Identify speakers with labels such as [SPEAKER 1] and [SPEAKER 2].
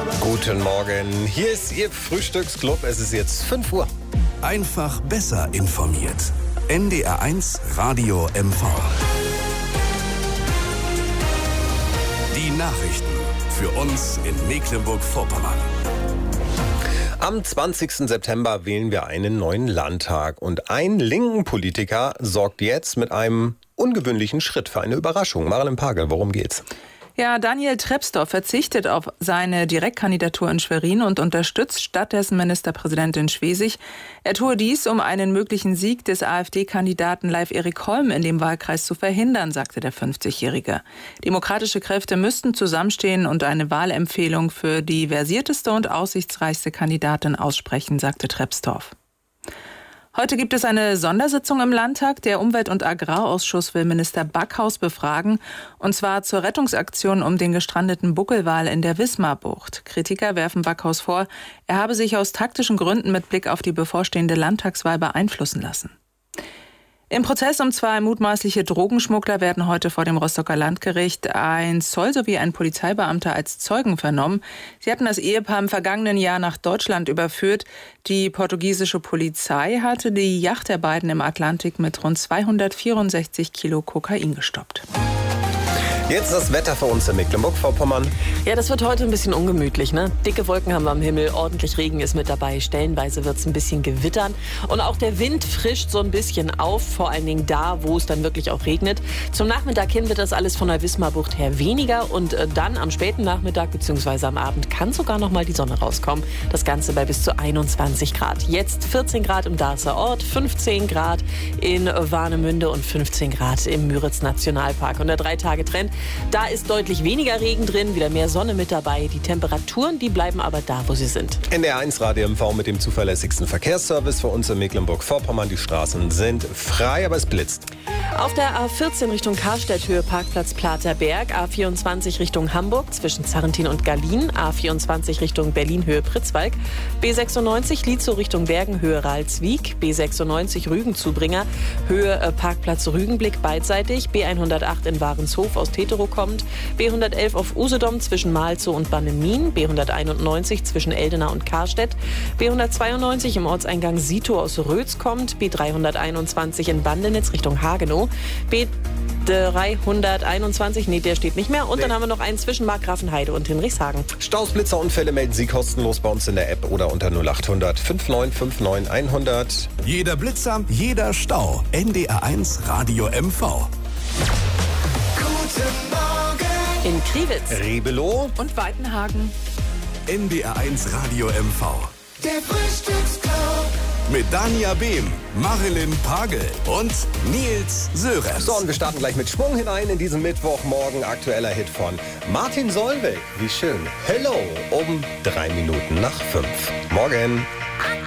[SPEAKER 1] Guten Morgen, hier ist Ihr Frühstücksclub. Es ist jetzt 5 Uhr.
[SPEAKER 2] Einfach besser informiert. NDR1 Radio MV. Die Nachrichten für uns in Mecklenburg-Vorpommern.
[SPEAKER 1] Am 20. September wählen wir einen neuen Landtag. Und ein linken Politiker sorgt jetzt mit einem ungewöhnlichen Schritt für eine Überraschung. Marilyn Pagel, worum geht's?
[SPEAKER 3] Ja, Daniel Trepsdorf verzichtet auf seine Direktkandidatur in Schwerin und unterstützt stattdessen Ministerpräsidentin Schwesig. Er tue dies, um einen möglichen Sieg des AfD-Kandidaten Leif Erik Holm in dem Wahlkreis zu verhindern, sagte der 50-Jährige. Demokratische Kräfte müssten zusammenstehen und eine Wahlempfehlung für die versierteste und aussichtsreichste Kandidatin aussprechen, sagte Trepsdorf. Heute gibt es eine Sondersitzung im Landtag. Der Umwelt- und Agrarausschuss will Minister Backhaus befragen, und zwar zur Rettungsaktion um den gestrandeten Buckelwal in der Wismarbucht. Kritiker werfen Backhaus vor, er habe sich aus taktischen Gründen mit Blick auf die bevorstehende Landtagswahl beeinflussen lassen. Im Prozess um 2 mutmaßliche Drogenschmuggler werden heute vor dem Rostocker Landgericht ein Zoll sowie ein Polizeibeamter als Zeugen vernommen. Sie hatten das Ehepaar im vergangenen Jahr nach Deutschland überführt. Die portugiesische Polizei hatte die Yacht der beiden im Atlantik mit rund 264 Kilo Kokain gestoppt.
[SPEAKER 1] Jetzt das Wetter für uns in Mecklenburg-Vorpommern.
[SPEAKER 4] Ja, das wird heute ein bisschen ungemütlich, ne? Dicke Wolken haben wir am Himmel, ordentlich Regen ist mit dabei, stellenweise wird es ein bisschen gewittern. Und auch der Wind frischt so ein bisschen auf, vor allen Dingen da, wo es dann wirklich auch regnet. Zum Nachmittag hin wird das alles von der Wismarbucht her weniger und dann am späten Nachmittag bzw. am Abend kann sogar noch mal die Sonne rauskommen. Das Ganze bei bis zu 21 Grad. Jetzt 14 Grad im Darßer Ort, 15 Grad in Warnemünde und 15 Grad im Müritz-Nationalpark. Und der 3-Tage-Trend, da ist deutlich weniger Regen drin, wieder mehr Sonne mit dabei. Die Temperaturen, die bleiben aber da, wo sie sind.
[SPEAKER 1] NDR1 Radio MV mit dem zuverlässigsten Verkehrsservice für uns in Mecklenburg-Vorpommern. Die Straßen sind frei, aber es blitzt.
[SPEAKER 4] Auf der A14 Richtung Karstädt-Höhe Parkplatz Platerberg, A24 Richtung Hamburg zwischen Zarrentin und Gallien, A24 Richtung Berlin-Höhe Pritzwalk, B96 Lietzow Richtung Bergen Höhe Ralswiek, B96 Rügen-Zubringer, Höhe Parkplatz Rügenblick beidseitig, B108 in Warenshof aus Tetero kommt, B111 auf Usedom zwischen Malzow und Bannemin, B191 zwischen Eldena und Karstedt, B192 im Ortseingang Sito aus Rötz kommt, B321 in Bandenitz Richtung Hagenow, B321, der steht nicht mehr. Und dann haben wir noch einen zwischen Markgrafenheide und Hinrichshagen.
[SPEAKER 1] Staus, Blitzer, Unfälle melden Sie kostenlos bei uns in der App oder unter 0800 5959 100.
[SPEAKER 2] Jeder Blitzer, jeder Stau. NDR1 Radio MV.
[SPEAKER 4] In Kriwitz,
[SPEAKER 1] Rebelow
[SPEAKER 3] Und Weitenhagen.
[SPEAKER 2] NDR1 Radio MV.
[SPEAKER 5] Der Frühstücksclub.
[SPEAKER 2] Mit Dania Behm, Marilyn Pagel und Nils Sörensen.
[SPEAKER 1] So, und wir starten gleich mit Schwung hinein in diesen Mittwochmorgen. Aktueller Hit von Martin Solveig. Wie schön. Hello, um 3 Minuten nach 5. Morgen.